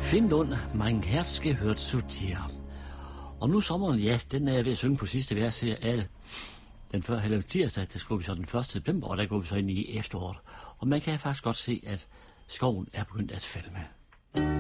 Finlund, mein Herz gehört zu dir. Og nu sommeren, ja, den er jeg ved at synge på sidste vers her af den før tirsdag, det skulle vi så den 1. september, og der går vi så ind i efteråret. Og man kan faktisk godt se, at skoven er begyndt at falme.